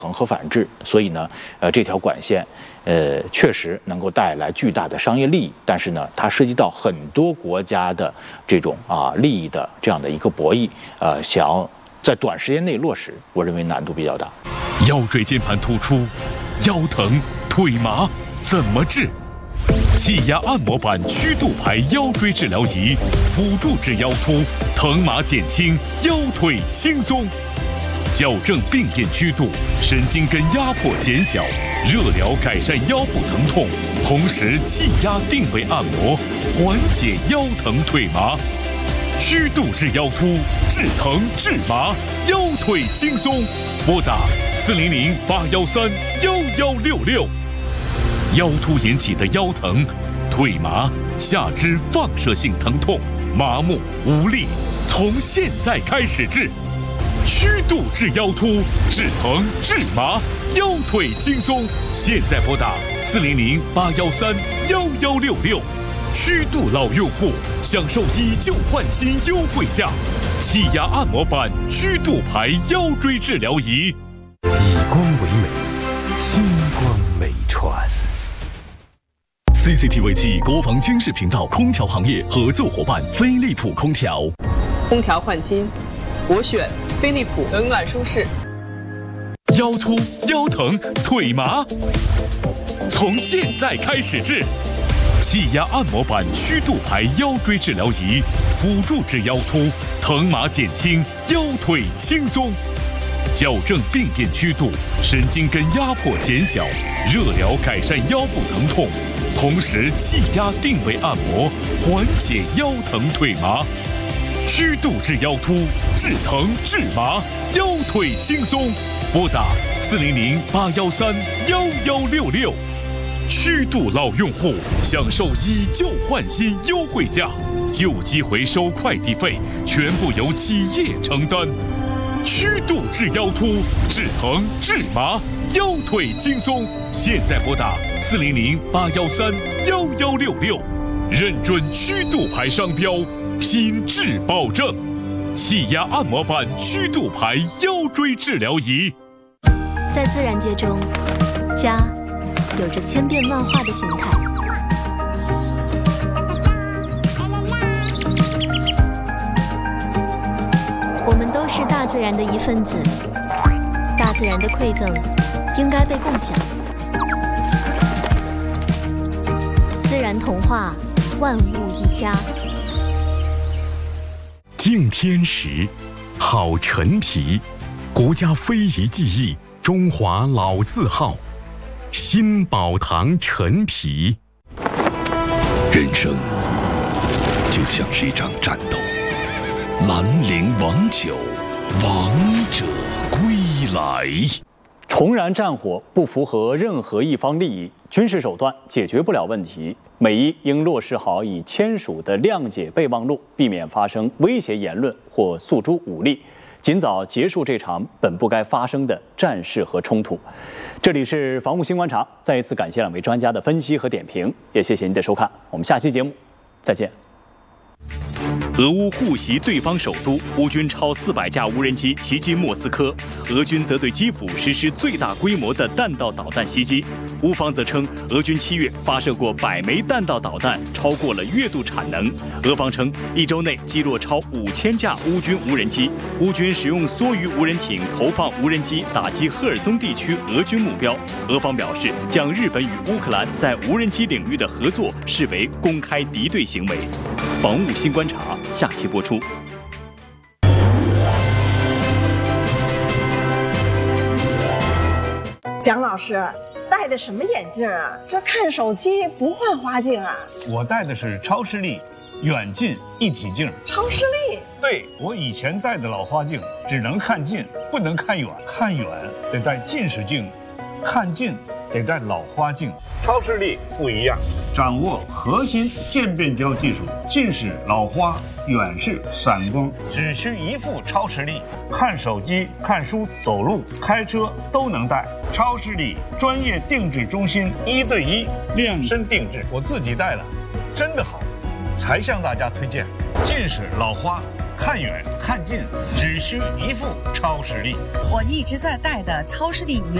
横和反制，所以呢，这条管线，确实能够带来巨大的商业利益，但是呢，它涉及到很多国家的这种利益的这样的一个博弈，想要在短时间内落实，我认为难度比较大。 腰椎间盘突出、腰疼、腿麻怎么治？气压按摩板曲度排腰椎治疗仪，辅助治腰突，疼麻减轻，腰腿轻松。矫正病变曲度，神经根压迫减小，热疗改善腰部疼痛，同时气压定位按摩，缓解腰疼腿麻。曲度治腰突，治疼治麻，腰腿轻松。拨打400-813-1166。腰突引起的腰疼、腿麻、下肢放射性疼痛、麻木无力，从现在开始治。曲度治腰突，治疼治麻，腰腿轻松。现在拨打400-813-1166。曲度老用户享受以旧换新优惠价，气压按摩板曲度排腰椎治疗仪。 以光为美，星光美传。 CCTV 7国防军事频道空调行业合作伙伴飞利浦空调。 空调换新，我选飞利浦，冷暖舒适。 腰突、腰疼、腿麻，从现在开始治。气压按摩板曲度排腰椎治疗仪，辅助治腰突，疼麻减轻，腰腿轻松。矫正病变曲度，神经根压迫减小，热疗改善腰部疼痛，同时气压定位按摩，缓解腰疼腿麻。曲度治腰突，治疼治麻，腰腿轻松。拨打400-813-1166。曲度老用户享受以旧换新优惠价，旧机回收快递费全部由企业承担。曲度治腰突，治疼治麻，腰腿轻松。现在拨打400-813-1166，认准曲度牌商标，品质保证。气压按摩板曲度牌腰椎治疗仪。 在自然界中，家有着千变万化的形态。我们都是大自然的一份子，大自然的馈赠应该被共享。自然童话，万物一家。 敬天时，好陈皮，国家非遗技艺，中华老字号。新宝堂陈皮。 人生就像是一场战斗，兰陵王酒，王者归来。 重燃战火不符合任何一方利益，军事手段解决不了问题。美伊应落实好已签署的谅解备忘录，避免发生威胁言论或诉诸武力，尽早结束这场本不该发生的战事和冲突。这里是防务新观察，再一次感谢两位专家的分析和点评，也谢谢您的收看，我们下期节目再见。 俄乌互袭对方首都，乌军超400架无人机袭击莫斯科，俄军则对基辅实施最大规模的弹道导弹袭击。乌方则称，俄军7月发射过100枚弹道导弹，超过了月度产能。俄方称，1周内击落超5000架乌军无人机。乌军使用梭鱼无人艇投放无人机打击赫尔松地区俄军目标。俄方表示，将日本与乌克兰在无人机领域的合作视为公开敌对行为。防务新观察下期播出。 蒋老师戴的什么眼镜啊？这看手机不换花镜啊？ 我戴的是超视力远近一体镜。 超视力？ 对，我以前戴的老花镜只能看近，不能看远，看远得戴近视镜，看近得戴老花镜。超视力不一样，掌握核心渐变焦技术，近视、老花、远视、散光，只需一副超视力，看手机、看书、走路、开车都能戴。超视力专业定制中心，1对1量身定制，我自己戴了，真的好，才向大家推荐。近视、老花看远看近只需一副超视力。 我一直在戴的超视力